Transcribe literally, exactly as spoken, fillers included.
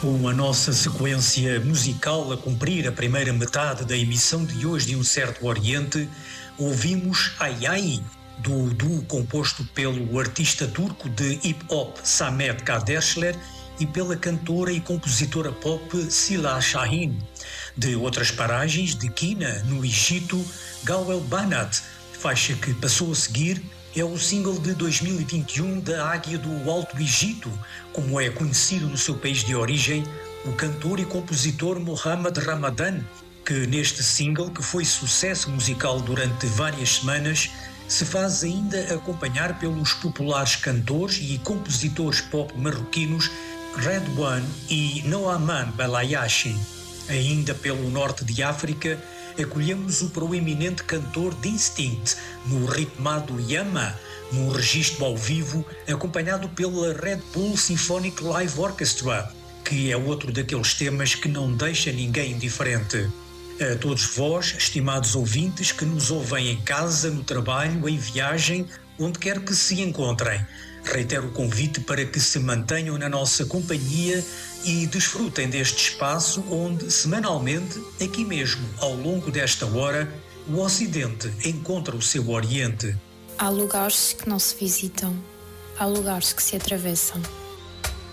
Com a nossa sequência musical a cumprir a primeira metade da emissão de hoje de Um Certo Oriente, ouvimos Ai Ai, do duo composto pelo artista turco de hip-hop Samet Kardashler e pela cantora e compositora pop Sila Şahin. De outras paragens, de Quina, no Egito, Gawel Banat, faixa que passou a seguir, é o single de dois mil e vinte e um da Águia do Alto Egito, como é conhecido no seu país de origem, o cantor e compositor Mohamed Ramadan, que neste single, que foi sucesso musical durante várias semanas, se faz ainda acompanhar pelos populares cantores e compositores pop marroquinos Red One e Noaman Belayashi. Ainda pelo norte de África, acolhemos o proeminente cantor Distinct no ritmado Yama, num registro ao vivo, acompanhado pela Red Bull Symphonic Live Orchestra, que é outro daqueles temas que não deixa ninguém indiferente. A todos vós, estimados ouvintes, que nos ouvem em casa, no trabalho, em viagem, onde quer que se encontrem, reitero o convite para que se mantenham na nossa companhia e desfrutem deste espaço onde, semanalmente, aqui mesmo, ao longo desta hora, o Ocidente encontra o seu Oriente. Há lugares que não se visitam, há lugares que se atravessam.